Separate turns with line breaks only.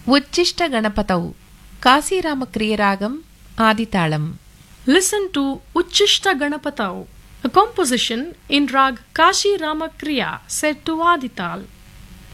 ఉచ్చిష్ట గణపతౌ కాశీరామక్రియరాగం ఆదితాళం.
Listen to Uchishta Ganapatau, a composition in Rag Kashi Rama Kriya set to Adital.